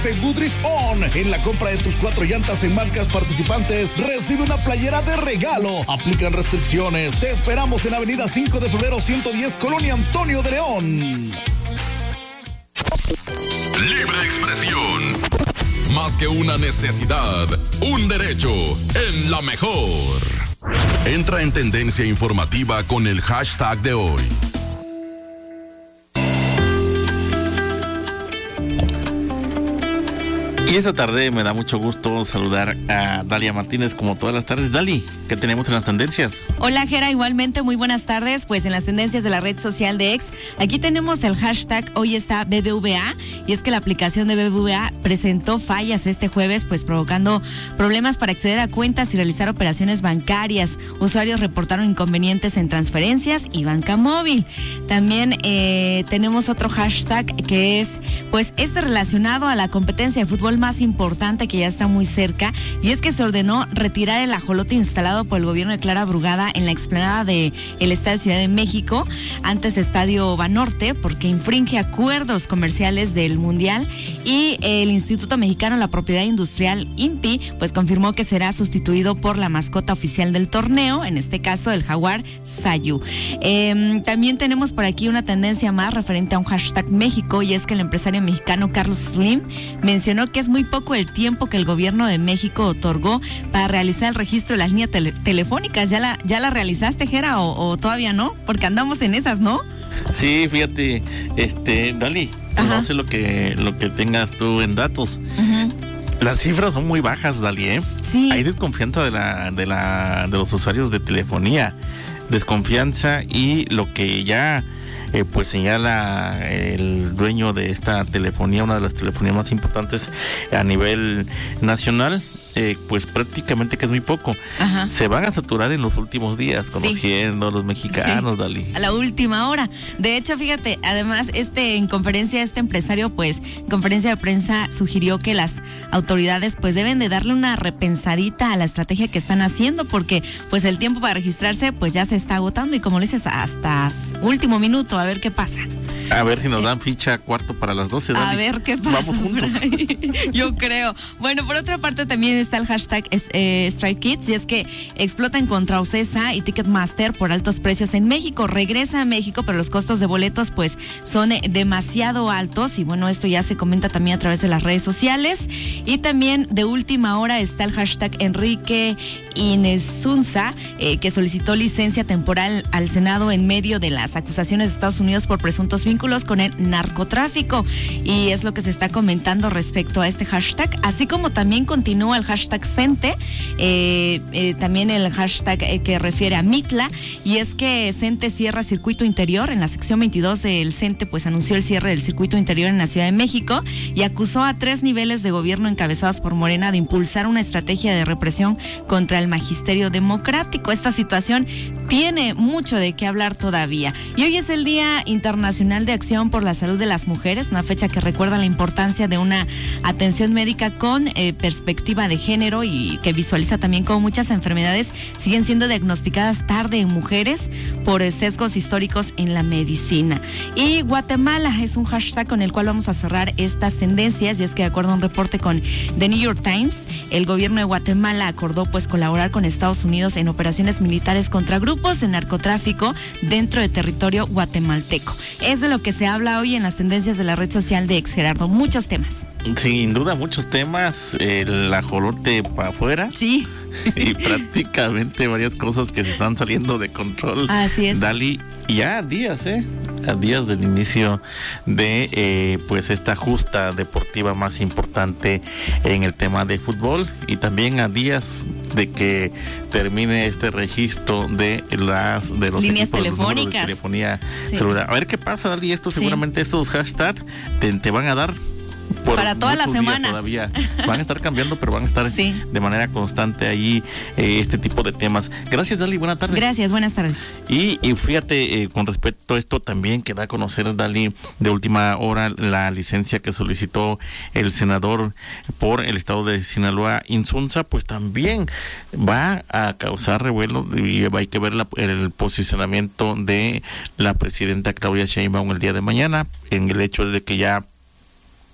Goodrich On. En la compra de tus 4 llantas en marcas participantes, recibe una playera de regalo. Aplican restricciones. Te esperamos en Avenida 5 de Febrero 110, Colonia Antonio de León. Libre expresión. Más que una necesidad, un derecho. En La Mejor. Entra en tendencia informativa con el hashtag de hoy. Y esta tarde me da mucho gusto saludar a Dalia Martínez, como todas las tardes. Dali, ¿qué tenemos en las tendencias? Hola, Jera, igualmente muy buenas tardes. Pues en las tendencias de la red social de X, aquí tenemos el hashtag Hoy está BBVA, y es que la aplicación de BBVA presentó fallas este jueves, pues provocando problemas para acceder a cuentas y realizar operaciones bancarias. Usuarios reportaron inconvenientes en transferencias y banca móvil. También tenemos otro hashtag que es, pues, relacionado a la competencia de fútbol más importante que ya está muy cerca, y es que se ordenó retirar el ajolote instalado por el gobierno de Clara Brugada en la explanada de el Estadio Ciudad de México, antes Estadio Banorte, porque infringe acuerdos comerciales del Mundial, y el Instituto Mexicano de la Propiedad Industrial, INPI, pues confirmó que será sustituido por la mascota oficial del torneo, en este caso el jaguar Sayu. También tenemos por aquí una tendencia más referente a un hashtag México, y es que el empresario mexicano Carlos Slim mencionó que es muy poco el tiempo que el gobierno de México otorgó para realizar el registro de las líneas telefónicas. ¿Ya la realizaste, Jera, o todavía no? Porque andamos en esas, ¿no? Sí, fíjate, Dali, no sé lo que tengas tú en datos. Las cifras son muy bajas, Dali, ¿eh? Sí. Hay desconfianza de los usuarios de telefonía, desconfianza, y lo que ya pues señala el dueño de esta telefonía, una de las telefonías más importantes a nivel nacional, pues prácticamente que es muy poco. Ajá. Se van a saturar en los últimos días, conociendo a los mexicanos, Dali. A la última hora. De hecho, fíjate, además, en conferencia, este empresario, pues, en conferencia de prensa, sugirió que las autoridades, pues, deben de darle una repensadita a la estrategia que están haciendo, porque, pues, el tiempo para registrarse, pues, ya se está agotando, y como le dices, hasta último minuto, a ver qué pasa. A ver si nos dan ficha cuarto para las 12, Dali. A ver qué pasa. Vamos juntos. Yo creo. Bueno, por otra parte también está el hashtag Strike Kids, y es que explotan contra Ocesa y Ticketmaster por altos precios en México. Regresa a México, pero los costos de boletos pues son demasiado altos, y bueno, esto ya se comenta también a través de las redes sociales. Y también de última hora está el hashtag Enrique Inesunza, que solicitó licencia temporal al Senado en medio de las acusaciones de Estados Unidos por presuntos vínculos con el narcotráfico, y es lo que se está comentando respecto a este hashtag, así como también continúa el hashtag CENTE, también el hashtag que refiere a Mitla, y es que CENTE cierra circuito interior. En la sección 22 del CENTE pues anunció el cierre del circuito interior en la Ciudad de México, y acusó a 3 niveles de gobierno encabezados por Morena de impulsar una estrategia de represión contra el magisterio democrático. Esta situación tiene mucho de qué hablar todavía, y hoy es el Día Internacional de Acción por la Salud de las Mujeres, una fecha que recuerda la importancia de una atención médica con perspectiva de género, y que visualiza también cómo muchas enfermedades siguen siendo diagnosticadas tarde en mujeres por sesgos históricos en la medicina. Y Guatemala es un hashtag con el cual vamos a cerrar estas tendencias, y es que de acuerdo a un reporte con The New York Times, el gobierno de Guatemala acordó pues colaborar con Estados Unidos en operaciones militares contra grupos de narcotráfico dentro de territorio guatemalteco. Es de lo que se habla hoy en las tendencias de la red social de Ex, Gerardo. Muchos temas. Sin duda, muchos temas. El ajolote para afuera. Sí. Y prácticamente varias cosas que se están saliendo de control. Así es. Dali, ya a días del inicio de pues esta justa deportiva más importante en el tema de fútbol, y también a días de que termine este registro de los líneas equipos, telefónicas, de telefonía celular. A ver qué pasa, Dali. Esto seguramente estos hashtags te van a dar para toda la semana. Todavía van a estar cambiando, pero van a estar de manera constante ahí este tipo de temas. Gracias, Dali, buenas tardes. Gracias, buenas tardes. Y fíjate, con respecto a esto también que da a conocer, Dali, de última hora, la licencia que solicitó el senador por el estado de Sinaloa, Insunza, pues también va a causar revuelo, y hay que ver el posicionamiento de la presidenta Claudia Sheinbaum el día de mañana, en el hecho de que ya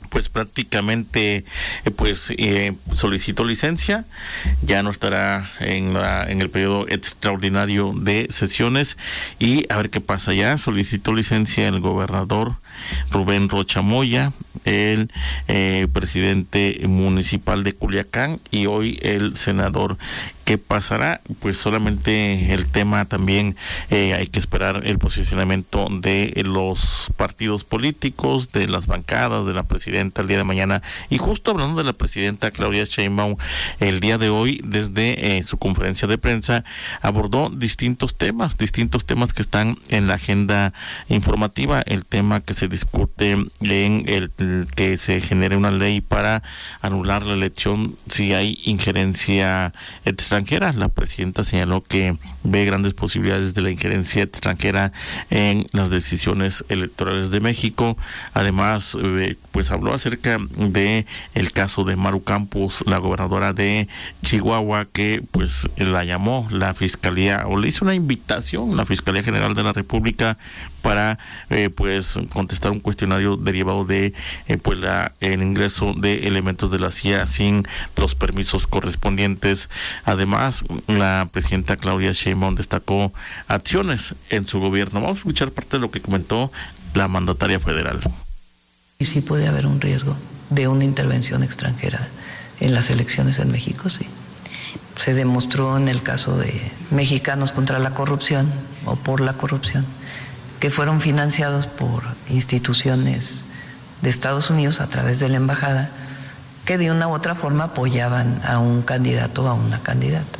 pues prácticamente solicitó licencia, ya no estará en el periodo extraordinario de sesiones, y a ver qué pasa. Ya solicitó licencia el gobernador Rubén Rocha Moya, el presidente municipal de Culiacán y hoy el senador. ¿Qué pasará? Pues solamente el tema también hay que esperar el posicionamiento de los partidos políticos, de las bancadas, de la presidenta el día de mañana. Y justo hablando de la presidenta Claudia Sheinbaum, el día de hoy desde su conferencia de prensa abordó distintos temas que están en la agenda informativa. El tema que se discute en el que se genere una ley para anular la elección si hay injerencia extranjera. La presidenta señaló que ve grandes posibilidades de la injerencia extranjera en las decisiones electorales de México. Además, pues habló acerca de el caso de Maru Campos, la gobernadora de Chihuahua, que pues la llamó la Fiscalía, o le hizo una invitación la Fiscalía General de la República para pues contestar un cuestionario derivado de el ingreso de elementos de la CIA sin los permisos correspondientes. Además, la presidenta Claudia Sheinbaum destacó acciones en su gobierno. Vamos a escuchar parte de lo que comentó la mandataria federal. Y sí puede haber un riesgo de una intervención extranjera en las elecciones en México, sí. Se demostró en el caso de Mexicanos contra la Corrupción o por la corrupción, que fueron financiados por instituciones de Estados Unidos a través de la embajada, que de una u otra forma apoyaban a un candidato o a una candidata.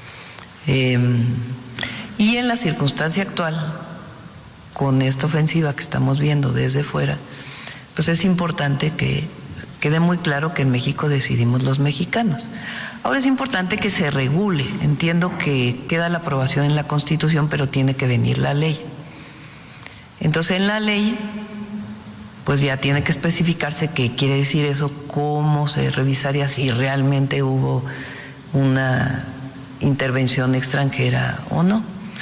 Y en la circunstancia actual, con esta ofensiva que estamos viendo desde fuera, pues es importante que quede muy claro que en México decidimos los mexicanos. Ahora es importante que se regule. Entiendo que queda la aprobación en la Constitución, pero tiene que venir la ley. Entonces en la ley pues ya tiene que especificarse qué quiere decir eso, cómo se revisaría si realmente hubo una intervención extranjera o no.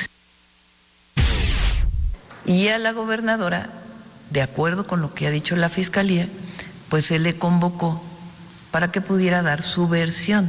Y a la gobernadora, de acuerdo con lo que ha dicho la Fiscalía, pues se le convocó para que pudiera dar su versión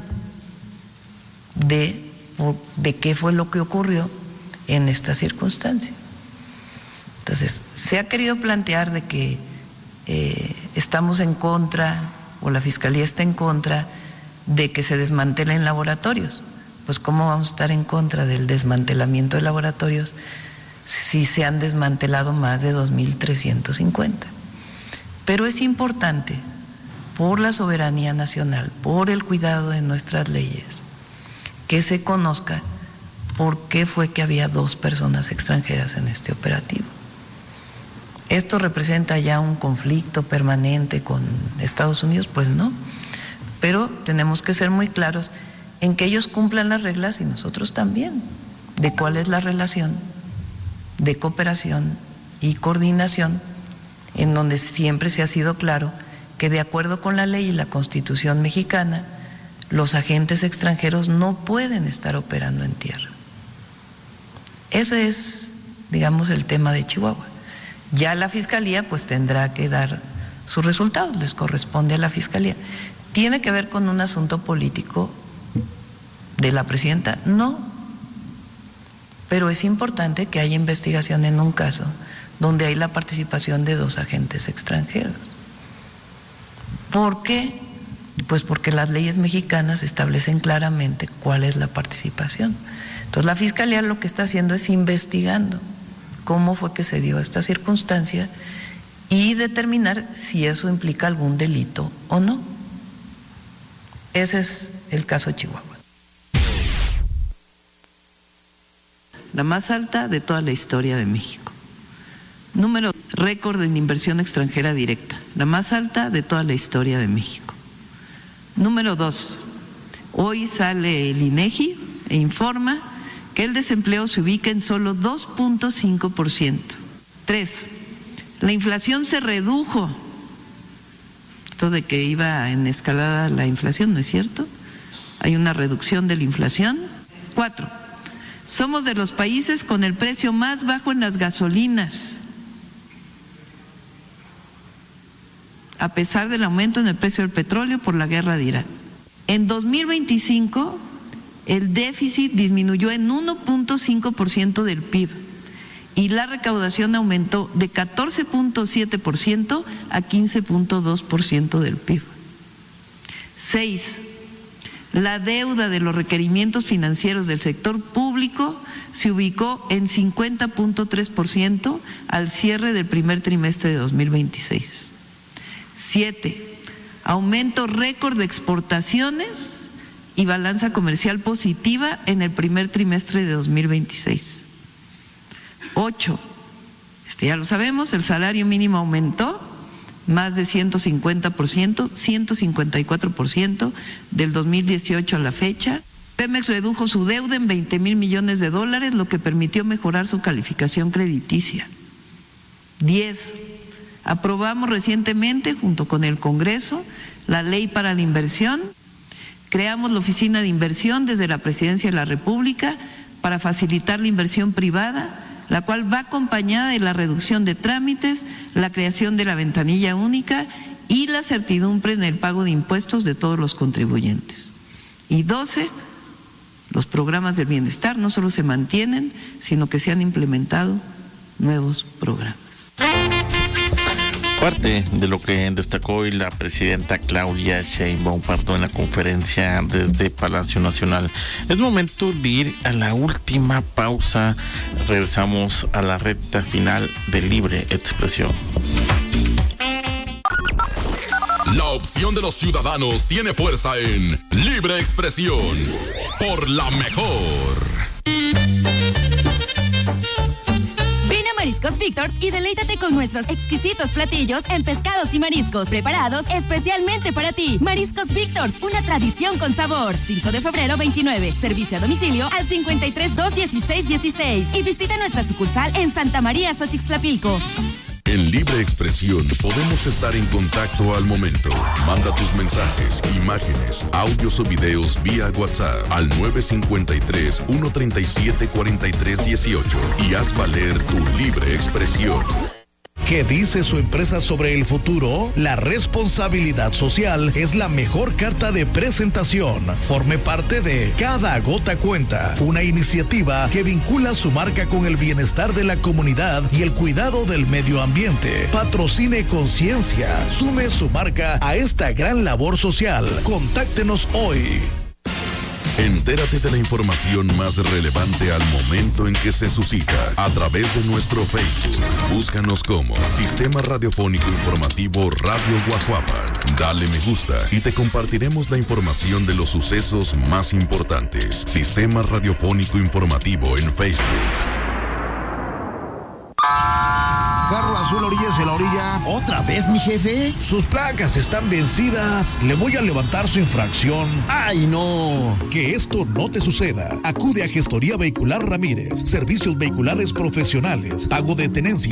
de qué fue lo que ocurrió en esta circunstancia. Entonces, se ha querido plantear de que estamos en contra, o la Fiscalía está en contra, de que se desmantelen laboratorios. Pues, ¿cómo vamos a estar en contra del desmantelamiento de laboratorios si se han desmantelado más de 2.350? Pero es importante, por la soberanía nacional, por el cuidado de nuestras leyes, que se conozca por qué fue que había 2 personas extranjeras en este operativo. ¿Esto representa ya un conflicto permanente con Estados Unidos? Pues no, pero tenemos que ser muy claros en que ellos cumplan las reglas y nosotros también, de cuál es la relación de cooperación y coordinación, en donde siempre se ha sido claro que de acuerdo con la ley y la Constitución mexicana, los agentes extranjeros no pueden estar operando en tierra. Ese es, digamos, el tema de Chihuahua. Ya la Fiscalía pues tendrá que dar sus resultados, les corresponde a la Fiscalía. ¿Tiene que ver con un asunto político de la presidenta? No, pero es importante que haya investigación en un caso donde hay la participación de 2 agentes extranjeros. ¿Por qué? Pues porque las leyes mexicanas establecen claramente cuál es la participación. Entonces la Fiscalía lo que está haciendo es investigando cómo fue que se dio esta circunstancia y determinar si eso implica algún delito o no. Ese es el caso de Chihuahua. La más alta de toda la historia de México. Número récord en inversión extranjera directa, la más alta de toda la historia de México. Número 2, hoy sale el INEGI e informa que el desempleo se ubica en solo 2.5%. 3, la inflación se redujo. Esto de que iba en escalada la inflación, ¿no es cierto? Hay una reducción de la inflación. 4, somos de los países con el precio más bajo en las gasolinas. a pesar del aumento en el precio del petróleo por la guerra de Irán. En 2025, el déficit disminuyó en 1.5% del PIB y la recaudación aumentó de 14.7% a 15.2% del PIB. 6. La deuda de los requerimientos financieros del sector público se ubicó en 50.3% al cierre del primer trimestre de 2026. 7. Aumento récord de exportaciones y balanza comercial positiva en el primer trimestre de 2026. 8. Ya lo sabemos, el salario mínimo aumentó más de 150%, 154% del 2018 a la fecha. Pemex redujo su deuda en $20,000 millones, lo que permitió mejorar su calificación crediticia. 10. Aprobamos recientemente, junto con el Congreso, la Ley para la Inversión. Creamos la Oficina de Inversión desde la Presidencia de la República para facilitar la inversión privada, la cual va acompañada de la reducción de trámites, la creación de la ventanilla única y la certidumbre en el pago de impuestos de todos los contribuyentes. Y 12, los programas del bienestar no solo se mantienen, sino que se han implementado nuevos programas. Parte de lo que destacó hoy la presidenta Claudia Sheinbaum en la conferencia desde Palacio Nacional. Es momento de ir a la última pausa. Regresamos a la recta final de Libre Expresión. La opción de los ciudadanos tiene fuerza en Libre Expresión por la mejor. Mariscos Victor's y deleítate con nuestros exquisitos platillos en pescados y mariscos preparados especialmente para ti. Mariscos Victor's, una tradición con sabor. 5 de febrero 29. Servicio a domicilio al 53-216-16 y visita nuestra sucursal en Santa María, Xochixtlapilco. En Libre Expresión podemos estar en contacto al momento. Manda tus mensajes, imágenes, audios o videos vía WhatsApp al 953-137-4318 y haz valer tu libre expresión. ¿Qué dice su empresa sobre el futuro? La responsabilidad social es la mejor carta de presentación. Forme parte de Cada Gota Cuenta, una iniciativa que vincula su marca con el bienestar de la comunidad y el cuidado del medio ambiente. Patrocine Conciencia. Sume su marca a esta gran labor social. Contáctenos hoy. Entérate de la información más relevante al momento en que se suscita a través de nuestro Facebook. Búscanos como Sistema Radiofónico Informativo Radio Guajuapan. Dale me gusta y te compartiremos la información de los sucesos más importantes. Sistema Radiofónico Informativo en Facebook. Carro azul, orillas en la orilla. ¿Otra vez, mi jefe? Sus placas están vencidas. Le voy a levantar su infracción. ¡Ay, no! Que esto no te suceda. Acude a Gestoría Vehicular Ramírez. Servicios vehiculares profesionales. Pago de tenencia